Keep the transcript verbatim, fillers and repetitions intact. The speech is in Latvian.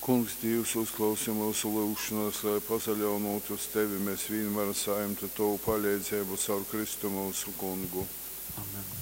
Kungs, Dievs, uzklausi mūsu lūgšanos, lai pazaļaunotu uz tevi, mēs vienmēr saimtu tavu palīdzību caur Kristu mūsu kungu. Amen.